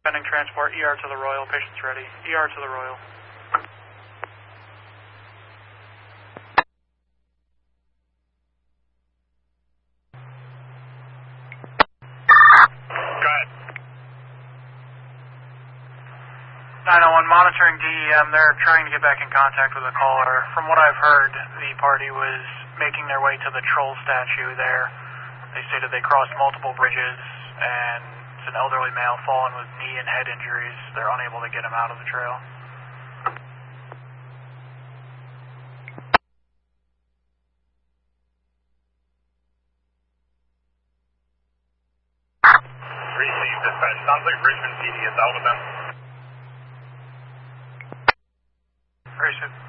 Sending transport, ER to the Royal, patient's ready. ER to the Royal. Go ahead. 901 monitoring DEM, they're trying to get back in contact with the caller. From what I've heard, the party was making their way to the troll statue there. They stated they crossed multiple bridges, and it's an elderly male fallen with knee and head injuries. They're unable to get him out of the trail. Received dispatch. Sounds like Richmond PD is out of them. Richmond